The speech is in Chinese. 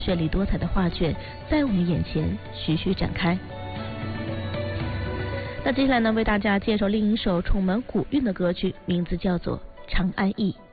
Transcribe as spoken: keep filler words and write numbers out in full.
绚丽多彩的画卷在我们眼前徐徐展开。那接下来呢，为大家介绍另一首充满古韵的歌曲，名字叫做《长安忆》。